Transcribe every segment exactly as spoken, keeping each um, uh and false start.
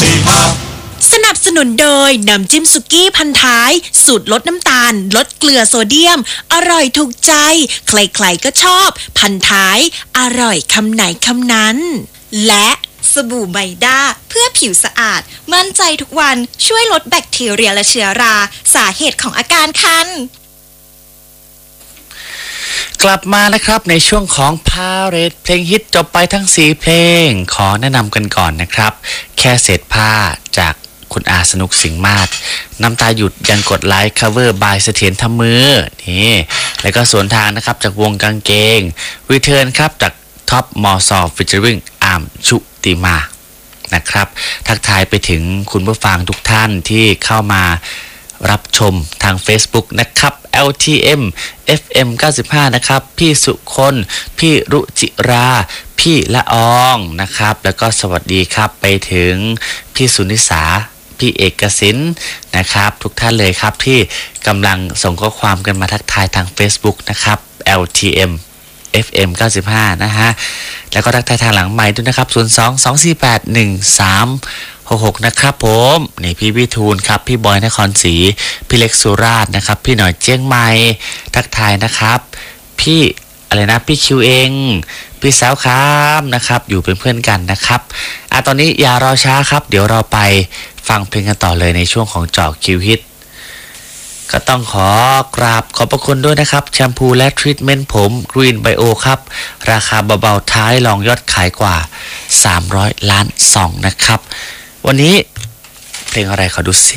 สี่ห้าสนับสนุนโดยน้ำจิ้มสุกี้พันท้ายสูตรลดน้ำตาลลดเกลือโซเดียมอร่อยถูกใจใครๆก็ชอบพันท้ายอร่อยคำไหนคำนั้นและสบู่ไมด้าเพื่อผิวสะอาดมั่นใจทุกวันช่วยลดแบคทีเรียและเชื้อราสาเหตุของอาการคันกลับมานะครับในช่วงของพาเรดเพลงฮิตจบไปทั้งสี่เพลงขอแนะนำกันก่อนนะครับแค่เศษผ้าจากคุณอาสนุกสิงห์มาศน้ำตาหยุดยังกดไลค์ cover by เสถียรทำมือนี่แล้วก็สวนทางนะครับจากวงกางเกง return ครับจากท็อปมอซอฟฟิชเชอริงอาร์มชุติมานะครับทักทายไปถึงคุณผู้ฟังทุกท่านที่เข้ามารับชมทาง Facebook นะครับ แอล ที เอ็ม เอฟ เอ็ม เก้าสิบห้า นะครับพี่สุคนพี่รุจิราพี่ละอองนะครับแล้วก็สวัสดีครับไปถึงพี่สุนิสาพี่เอกสินนะครับทุกท่านเลยครับที่กำลังส่งข้อความกันมาทักทายทาง Facebook นะครับ แอล ที เอ็ม เอฟ เอ็ม เก้าสิบห้า นะฮะแล้วก็ทักทายทางหลังไมค์ด้วยนะครับศูนย์ สอง สอง สี่ แปด หนึ่ง สาม หก หกนะครับผมนี่พี่วิทูลครับพี่บอยนครศรีพี่เล็กสุราษฎร์นะครับพี่หน่อยเจียงใหม่ทักทายนะครับพี่อะไรนะพี่คิวเองพี่สาวครับนะครับอยู่เป็นเพื่อนกันนะครับอ่ะตอนนี้อย่ารอช้าครับเดี๋ยวเราไปฟังเพลงกันต่อเลยในช่วงของเจาะคิวฮิตก็ต้องขอกราบขอบพระคุณด้วยนะครับแชมพูและทรีทเมนต์ผม Green Bio ครับราคาเบาๆท้ายรองยอดขายกว่าสามร้อยล้านซองนะครับวันนี้เพลงอะไรขอดูสิ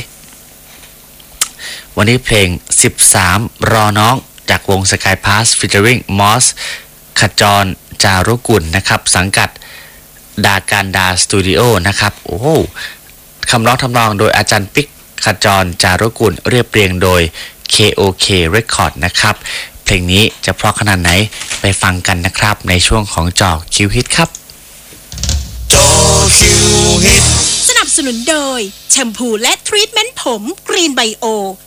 วันนี้เพลงสิบสามรอน้องจากวง Sky Pass featuring Moss ขจรจารุกุลนะครับสังกัดดาการดาสตูดิโอนะครับโอ้คำร้องทำนองโดยอาจารย์ปิ๊กขจรจารุกุลเรียบเรียงโดย เค โอ เค Record นะครับเพลงนี้จะเพราะขนาดไหนไปฟังกันนะครับในช่วงของเจาะคิวฮิตครับเจาะคิวฮิตสนับสนุนโดยแชมพูและทรีทเมนต์ผม Green Bio